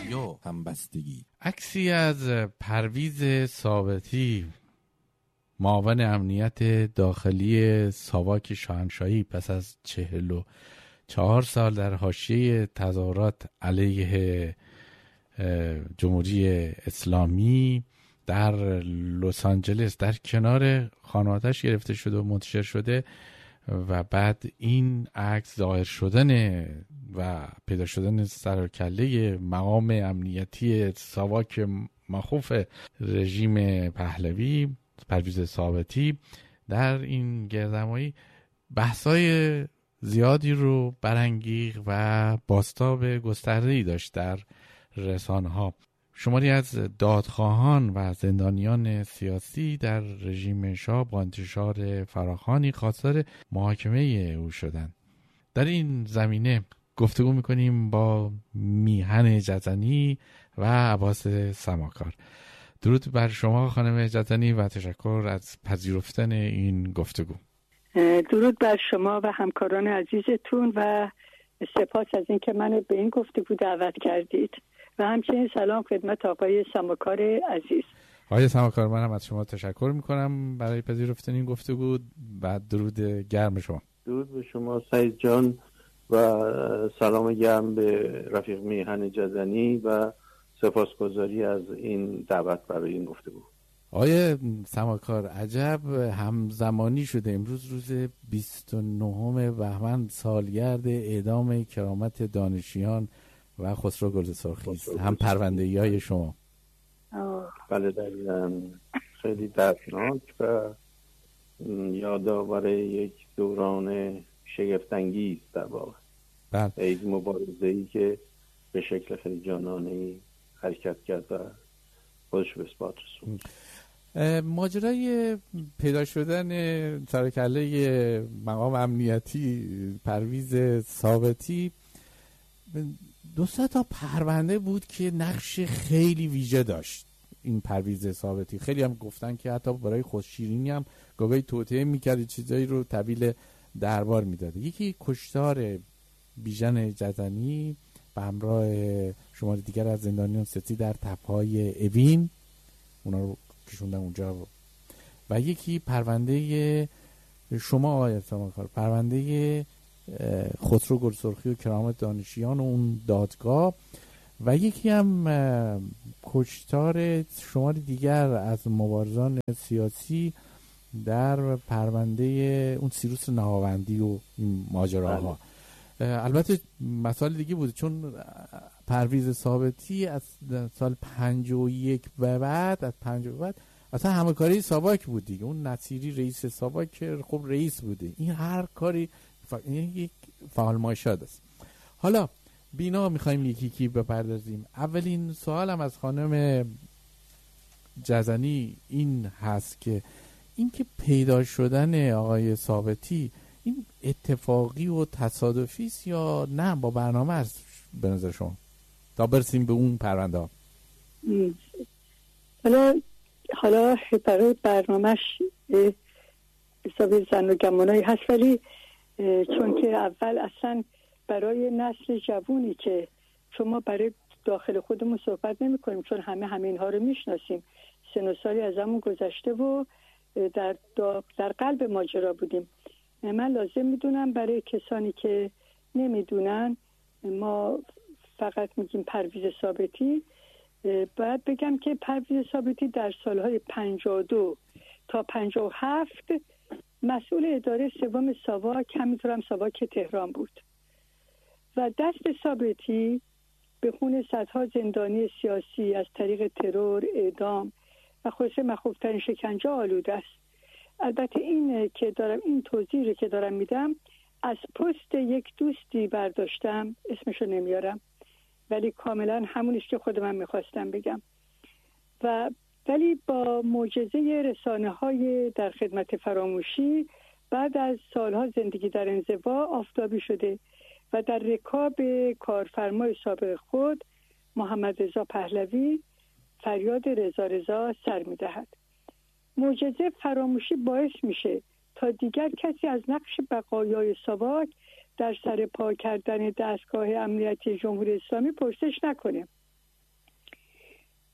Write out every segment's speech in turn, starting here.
یا همبستگی. عکسی از پرویز ثابتی، معاون امنیت داخلی ساواک شاهنشاهی، پس از 44 سال در حاشیه تظاهرات علیه جمهوری اسلامی در لس آنجلس در کنار خانواده‌اش گرفته شده و منتشر شده و بعد این عکس ظاهر شدن و پیدا شدن سر و کله مقام امنیتی ساواک مخوف رژیم پهلوی پرویز ثابتی در این گردهمایی بحث‌های زیادی رو برانگیخت و بازتاب گسترده‌ای داشت در رسانه‌ها. شماری از دادخواهان و زندانیان سیاسی در رژیم شاه با انتشار فراخوانی خواستار محاکمه او شدند. در این زمینه گفتگو می‌کنیم با میهن جزنی و عباس سماکار. درود بر شما خانم جزنی و تشکر از پذیرفتن این گفتگو. درود بر شما و همکاران عزیزتون و سپاس از اینکه منو به این گفتگو دعوت کردید و همچنین سلام خدمت آقای سماکار عزیز. آقای سماکار، من هم از شما تشکر میکنم برای پذیرفتن این گفتگو و درود گرم شما. درود به شما سعید جان و سلام گرم به رفیق میهن جزنی و سپاسگزاری از این دعوت برای این گفتگو. آقای سماکار، عجب همزمانی شده امروز روز 29 بهمن سالگرد اعدام کرامت دانشیان و خسرو گلسرخی است، هم پرونده‌ای شما. بله دقیقاً، خیلی دردناک و یادآور یک دوران شگفت‌انگیز در واقع. بله. یک مبارزه‌ای که به شکل خیلی جانانه‌ای حرکت کرد و خودش به اثبات رسوند. ماجرای پیدا شدن سرکله مقام امنیتی پرویز ثابتی 200 تا پرونده بود که نقش خیلی ویژه داشت. این پرویز ثابتی خیلی هم گفتن که حتی برای خودشیرینی هم گاهی توطئه میکرد، چیزایی رو تحویل دربار میداد. یکی کشتار بیژن جزنی به همراه شمار دیگر از زندانیان سیاسی در تپه‌های اوین، اونا رو کشوندن اونجا. و یکی پرونده شما آقای سماکار، پرونده خسرو گلسرخی و کرامت دانشیان و اون دادگاه، و یکی هم کشتار شمار دیگر از مبارزان سیاسی در پرونده اون سیروس نهاوندی و این ماجراها. البته مسائل دیگه بود، چون پرویز ثابتی از سال 51 به بعد اصلا همکاری ساواک بود دیگه. اون نصیری رئیس ساواک خب رئیس بوده، این هر کاری یک فعال مایشاد است. حالا بینا میخوایم یکی بپردازیم. اولین سوالم از خانم جزنی این هست که این که پیدا شدن آقای ثابتی این اتفاقی و تصادفی است یا نه با برنامه است به نظر شما تا برسیم به اون پرونده ها؟ حالا برای برنامهش حساب زن و گمانایی هست، ولی چون که اول اصلا برای نسل جوونی که شما برای داخل خودمون صحبت نمی کنیم، چون همه اینها رو میشناسیم، سن و سالی از همون گذشته و در قلب ماجرا بودیم. من لازم میدونم برای کسانی که نمیدونن، ما فقط میگیم پرویز ثابتی. باید بگم که پرویز ثابتی در سالهای 52 تا 57 مسئول اداره سوم ساواک، همینطور هم ساواک تهران بود و دست ثابتی به خون صدها زندانی سیاسی از طریق ترور، اعدام و خصوص مخوفترین شکنجه آلوده است. البته این توضیح رو که دارم میدم از پست یک دوستی برداشتم، اسمشو نمیارم، ولی کاملا همونیش که خود من میخواستم بگم. ولی با معجزه رسانه‌های در خدمت فراموشی بعد از سالها زندگی در انزوا آفتابی شده و در رکاب کارفرمای سابق خود محمد رضا پهلوی فریاد رضا سر می‌دهد. معجزه فراموشی باعث میشه تا دیگر کسی از نقش بقایای ساواک در سر پا کردن دستگاه امنیتی جمهوری اسلامی پرسش نکنه.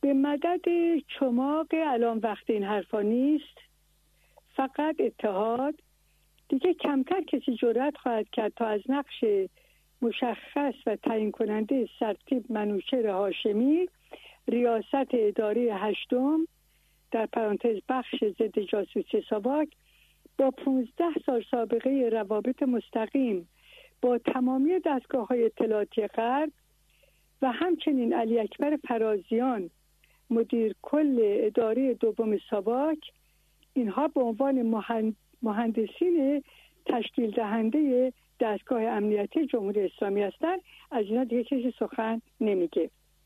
به مدد چماق الان وقت این حرفا نیست، فقط اتحاد. دیگه کمتر کسی جرأت خواهد کرد تا از نقش مشخص و تعیین کننده سرتیپ منوچهر هاشمی ریاست اداره 8 در پرانتز بخش ضد جاسوسی ساواک با 15 سال سابقه روابط مستقیم با تمامی دستگاه‌های اطلاعاتی غرب و همچنین علی اکبر فرازیان مدیر کل اداره 2 ساواک، اینها به عنوان مهندسین تشکیل دهنده دستگاه امنیتی جمهوری اسلامی هستند، از اینا دیگه کسی سخن نمیگه.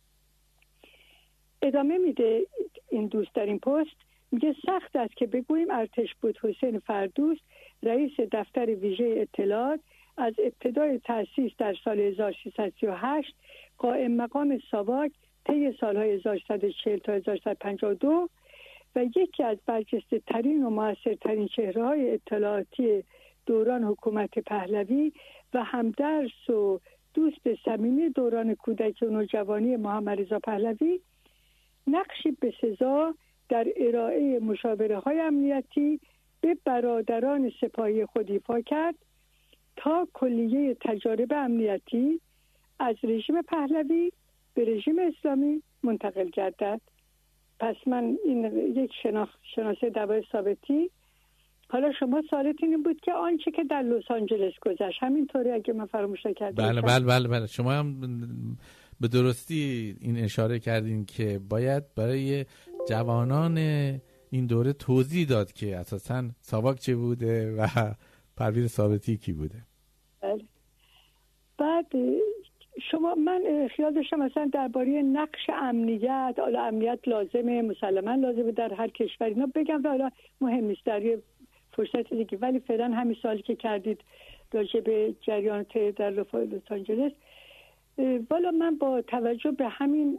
ادامه میده این دوست در این پست، میگه سخت است که بگوییم ارتش بود حسین فردوس رئیس دفتر ویژه اطلاعات از ابتدای تأسیس در سال 1338 قائم مقام ساواک طی سالهای 1340 تا 1352 و یکی از برجسته ترین و موثرترین چهره‌های اطلاعاتی دوران حکومت پهلوی و همدرس و دوست صمیمی دوران کودکی و نوجوانی محمد رضا پهلوی نقشی بسزا در ارائه مشاوره‌های امنیتی به برادران سپاهی خود ایفا کرد تا کلیه تجارب امنیتی از رژیم پهلوی به رژیم اسلامی منتقل گردد. پس من این یک شناسه دوای ثابتی. حالا شما سوالت این بود که آنچه که در لس آنجلس گذشت همینطوری، اگه من فراموش نکردم. بله شما هم به درستی این اشاره کردین که باید برای جوانان این دوره توضیح داد که اساساً ساواک چه بوده و پرویز ثابتی کی بوده. بله. بعد من خیال داشتم مثلا درباره نقش امنیت، حالا امنیت لازمه، مسلما لازمه در هر کشوری، اینا بگم و حالا مهم نیست در یه فرصت دیگه، ولی فعلا همین سوالی که کردید راجع به جریانات در لس آنجلس، والا من با توجه به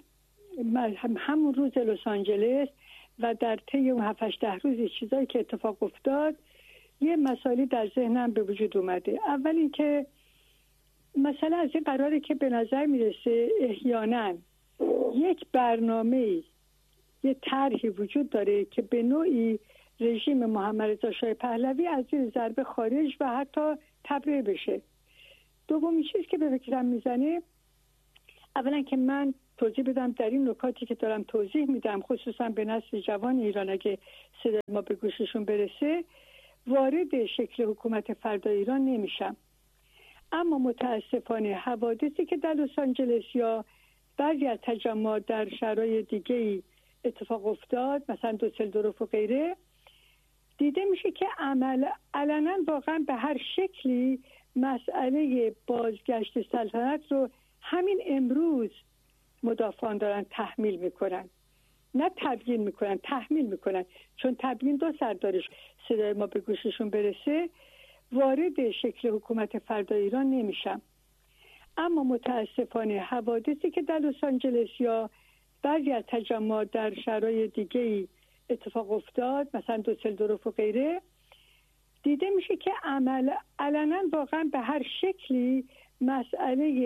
همون روز لس آنجلس و در طی اون 7-8 روز چیزایی که اتفاق افتاد، یه مسائلی در ذهنم به وجود اومده. اول این که مثلا از این قراره که به نظر میرسه احیانا یک برنامه، یه طرحی وجود داره که به نوعی رژیم محمد رضا شاه پهلوی از زیر ضربه خارج و حتی تبرئه بشه. دومین چیزی که به فکرم میزنه، اولا که من توضیح بدم در این نکاتی که دارم توضیح میدم، خصوصا به نسل جوان ایران اگه صدای ما به گوششون برسه، وارد شکل حکومت فردای ایران نمیشم. اما متاسفانه حوادثی که در لس آنجلس یا بعضی از تجمعات در شهرهای دیگه‌ای اتفاق افتاد، مثلا دوسلدورف و غیره، دیده میشه که علنا واقعا به هر شکلی مسئله بازگشت سلطنت رو همین امروز مدافعان دارن تحمیل میکنن، نه تبیین میکنن، تحمیل میکنن، چون تبیین 2 سر داره. صدای ما به گوششون برسه، وارد شکل حکومت فردای ایران نمیشم. اما متاسفانه حوادثی که در لس آنجلس یا بعضی از تجمعات در شهرهای دیگه‌ای اتفاق افتاد، مثلا دوسلدورف و غیره، دیده میشه که علنا واقعا به هر شکلی مسئله